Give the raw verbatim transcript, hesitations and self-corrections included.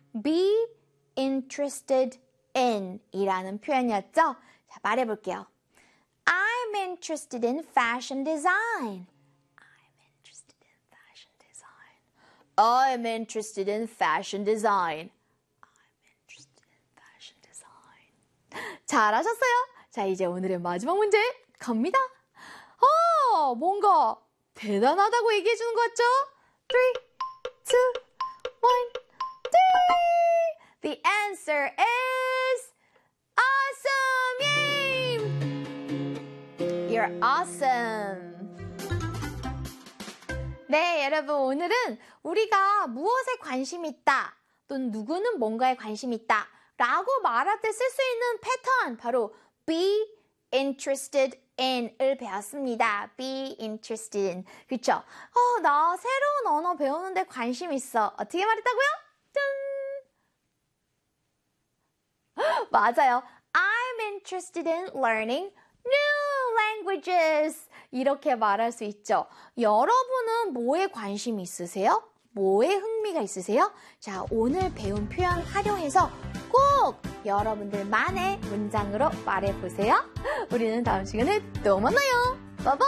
be interested in 이라는 표현이었죠? 자, 말해볼게요. I'm interested in fashion design. I'm interested in fashion design. I'm interested in fashion design. I'm interested in fashion design. 잘하셨어요? 자, 이제 오늘의 마지막 문제 갑니다. 어, 뭔가 대단하다고 얘기해 주는 것 같죠? three, two, one, three. The answer is awesome! Yay! You're awesome! 네, 여러분 오늘은 우리가 무엇에 관심 있다 또는 누구는 뭔가에 관심 있다 라고 말할 때 쓸 수 있는 패턴 바로 be interested in을 배웠습니다. be interested in. 그쵸? 어, 나 새로운 언어 배우는데 관심 있어. 어떻게 말했다고요? 짠! 맞아요. I'm interested in learning new languages. 이렇게 말할 수 있죠. 여러분은 뭐에 관심 있으세요? 뭐에 흥미가 있으세요? 자, 오늘 배운 표현 활용해서 꼭 여러분들만의 문장으로 말해보세요. 우리는 다음 시간에 또 만나요.